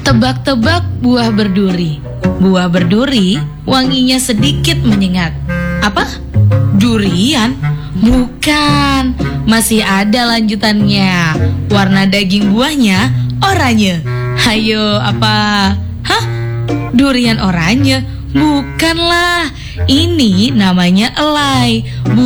Tebak-tebak buah berduri. Buah berduri wanginya sedikit menyengat. Apa? Durian? Bukan. Masih ada lanjutannya. Warna daging buahnya oranye. Hayo, apa? Hah? Durian oranye? Bukanlah. Ini namanya elai.